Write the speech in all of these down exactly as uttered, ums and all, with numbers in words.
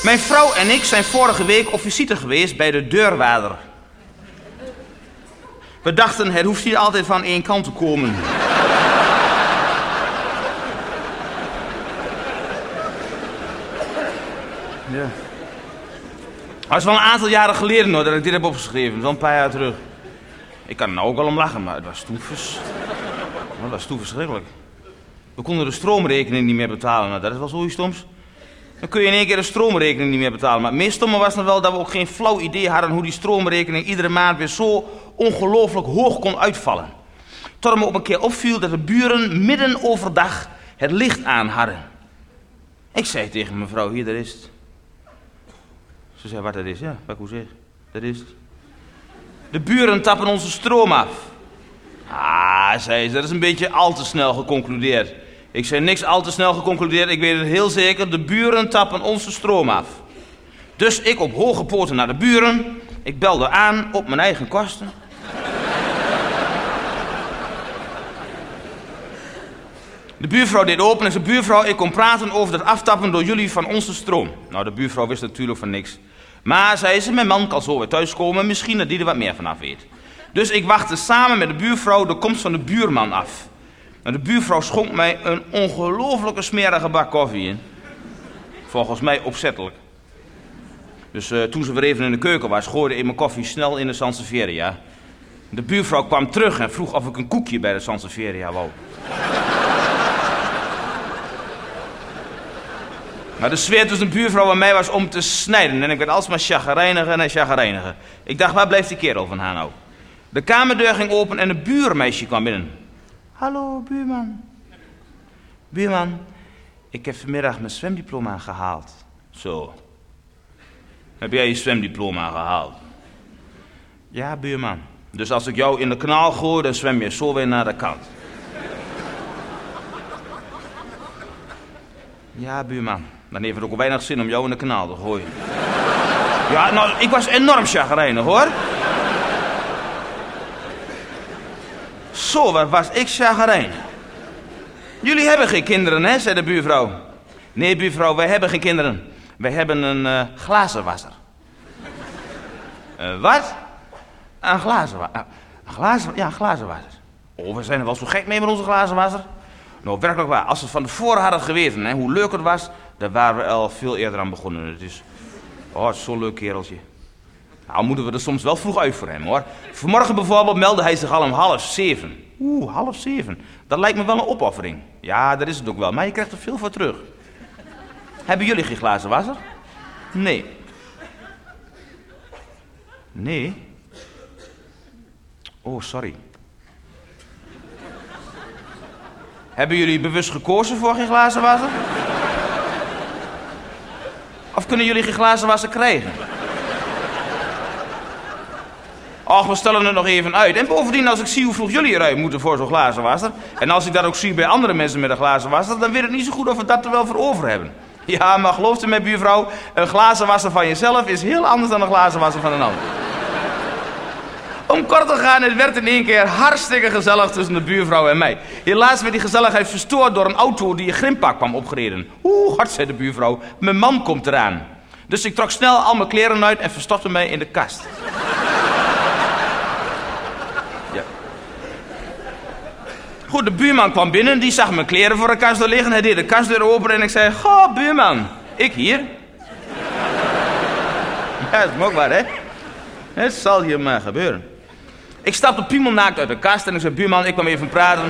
Mijn vrouw en ik zijn vorige week op visite geweest bij de deurwaarder. We dachten, het hoeft niet altijd van één kant te komen. Ja. Dat is wel een aantal jaren geleden hoor, dat ik dit heb opgeschreven. Zo'n paar jaar terug. Ik kan er nou ook wel om lachen, maar het was toen, vers... dat was toen verschrikkelijk. We konden de stroomrekening niet meer betalen. Nou, dat is wel zoiets stoms. Dan kun je in één keer de stroomrekening niet meer betalen. Maar het meest stomme was nog wel dat we ook geen flauw idee hadden hoe die stroomrekening iedere maand weer zo ongelooflijk hoog kon uitvallen. Tot het me op een keer opviel dat de buren midden overdag het licht aan hadden. Ik zei tegen mijn vrouw, hier, dat is het. Ze zei, wat dat is? Ja, wat ik hoe zeg, dat is het. De buren tappen onze stroom af. Ah, zei ze, dat is een beetje al te snel geconcludeerd. Ik zei, niks al te snel geconcludeerd, ik weet het heel zeker, de buren tappen onze stroom af. Dus ik op hoge poten naar de buren, ik belde aan op mijn eigen kosten. De buurvrouw deed open en zei, buurvrouw, ik kom praten over het aftappen door jullie van onze stroom. Nou, de buurvrouw wist natuurlijk van niks. Maar, zei ze, mijn man kan zo weer thuiskomen, misschien dat die er wat meer vanaf weet. Dus ik wachtte samen met de buurvrouw de komst van de buurman af. En de buurvrouw schonk mij een ongelooflijke smerige bak koffie in. Volgens mij opzettelijk. Dus uh, toen ze weer even in de keuken was, gooide ik mijn koffie snel in de Sansevieria. De buurvrouw kwam terug en vroeg of ik een koekje bij de Sansevieria wou. Maar de sfeer tussen de buurvrouw en mij was om te snijden. En ik werd alsmaar chagrijniger en chagrijniger. Ik dacht, waar blijft die kerel van haar nou? De kamerdeur ging open en een buurmeisje kwam binnen. Hallo, buurman. Buurman, ik heb vanmiddag mijn zwemdiploma gehaald. Zo. Heb jij je zwemdiploma gehaald? Ja, buurman. Dus als ik jou in de kanaal gooi, dan zwem je zo weer naar de kant. Ja, buurman. Dan heeft het ook weinig zin om jou in de kanaal te gooien. Ja, nou, ik was enorm chagrijnig, hoor. Zo, wat was ik chagrijnig. Jullie hebben geen kinderen, hè, zei de buurvrouw. Nee, buurvrouw, wij hebben geen kinderen. Wij hebben een uh, glazenwasser. Uh, wat? Een glazenwasser. Een glazen, ja, een glazenwasser. Oh, we zijn er wel zo gek mee met onze glazenwasser. Nou, werkelijk waar. Als we het van tevoren hadden geweten, hè, hoe leuk het was, daar waren we al veel eerder aan begonnen. Het is, oh, zo'n leuk kereltje. Nou, moeten we er soms wel vroeg uit voor hem, hoor. Vanmorgen bijvoorbeeld meldde hij zich al om half zeven. Oeh, half zeven. Dat lijkt me wel een opoffering. Ja, dat is het ook wel, maar je krijgt er veel voor terug. Hebben jullie geen glazen wasser? Nee. Nee? Oh, sorry. Hebben jullie bewust gekozen voor geen glazen wasser? Of kunnen jullie geen glazen wasser krijgen? Och, we stellen het nog even uit. En bovendien, als ik zie hoe vroeg jullie eruit moeten voor zo'n glazen wasser, en als ik dat ook zie bij andere mensen met een glazen wasser, dan weet ik niet zo goed of we dat er wel voor over hebben. Ja, maar geloof me, buurvrouw, een glazen wasser van jezelf is heel anders dan een glazen wasser van een ander. Om kort te gaan, het werd in één keer hartstikke gezellig tussen de buurvrouw en mij. Helaas werd die gezelligheid verstoord door een auto die een grimpak kwam opgereden. Oeh, hard, zei de buurvrouw, mijn man komt eraan. Dus ik trok snel al mijn kleren uit en verstopte mij in de kast. Ja. Goed, de buurman kwam binnen, die zag mijn kleren voor de kast liggen. Hij deed de kastdeur open en ik zei, goh, buurman, ik hier. Ja, dat is ook waar, hè? Het zal hier maar gebeuren. Ik stapte piemelnaakt uit de kast en ik zei, buurman, ik kwam even praten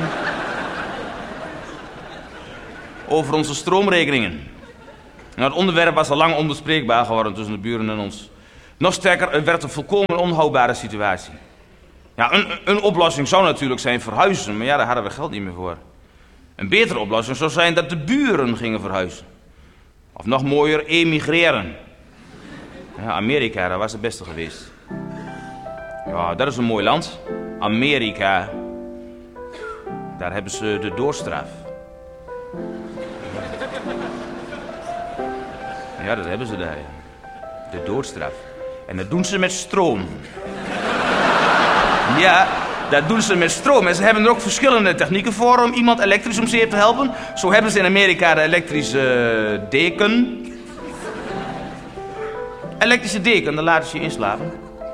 over onze stroomrekeningen. Nou, het onderwerp was al lang onbespreekbaar geworden tussen de buren en ons. Nog sterker, het werd een volkomen onhoudbare situatie. Ja, een, een oplossing zou natuurlijk zijn verhuizen, maar ja, daar hadden we geld niet meer voor. Een betere oplossing zou zijn dat de buren gingen verhuizen. Of nog mooier, emigreren. Ja, Amerika, dat was het beste geweest. Ja, dat is een mooi land. Amerika. Daar hebben ze de doodstraf. Ja, dat hebben ze daar. De doodstraf. En dat doen ze met stroom. Ja, dat doen ze met stroom. En ze hebben er ook verschillende technieken voor om iemand elektrisch om zeep te helpen. Zo hebben ze in Amerika de elektrische deken. Elektrische deken, dan laten ze je inslapen.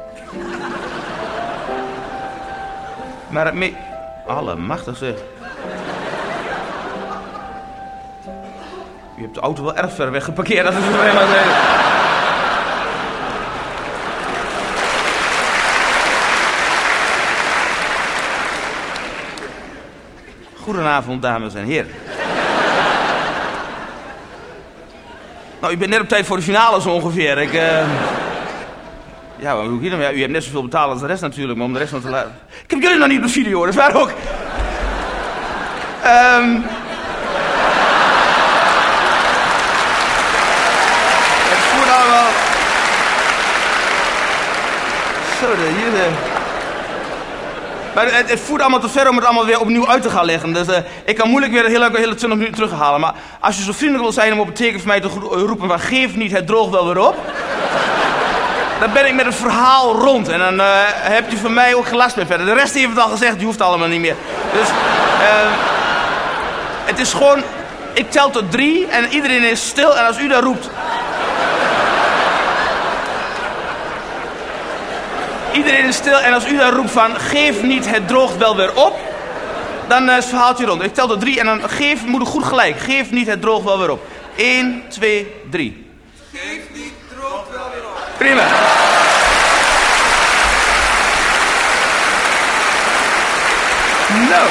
Maar het me... Allemachtig zeg. Je hebt de auto wel erg ver weg geparkeerd, dat is het helemaal zeggen. Goedenavond, dames en heren. Nou, u bent net op tijd voor de finale zo ongeveer. Ik, uh... Ja, wat moet ik hier dan? Ja, u hebt net zoveel betaald als de rest natuurlijk, maar om de rest nog te laten... Ik heb jullie nog niet op de video, dat is waar ook. Ehm... Um... Het voert allemaal... Zo, de, hier de... Maar het, het voert allemaal te ver om het allemaal weer opnieuw uit te gaan leggen. Dus uh, ik kan moeilijk weer heel hele twintig minuten terughalen. Maar als je zo vriendelijk wil zijn om op het teken van mij te roepen van geef niet, het droogt wel weer op. Dan ben ik met het verhaal rond. En dan uh, heb je van mij ook geen last meer verder. De rest heeft het al gezegd, die hoeft allemaal niet meer. Dus uh, het is gewoon, ik tel tot drie en iedereen is stil. En als u dat roept... Iedereen is stil en als u dan roept van geef niet, het droogt wel weer op, dan uh, is het verhaaltje rond. Ik tel tot drie en dan geef, moet ik goed gelijk. Geef niet, het droogt wel weer op. Eén, twee, drie. Geef niet, droogt wel weer op. Prima. Nou.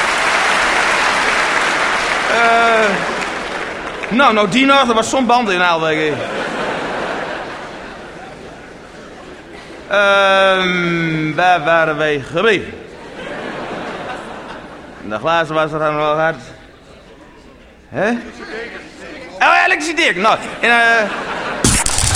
Uh, nou, nou die nog, er was zo'n band in Aalweg. Ehm, waar waren wij gebleven? De glazen was er dan wel hard. Hè? Oh ja, elektrische deken. Nou, en, uh,